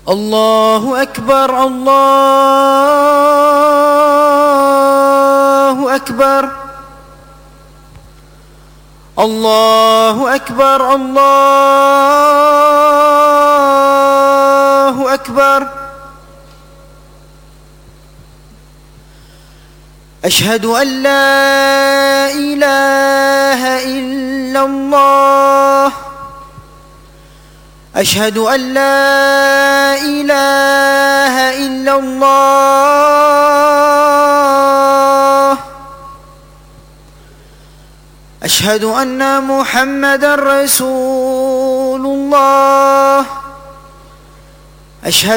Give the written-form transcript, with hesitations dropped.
الله أكبر الله أكبر الله أكبر الله أكبر. أشهد أن لا إله إلا الله أشهد أن لا إله إلا الله أشهد أن محمدًا رسول الله أشهد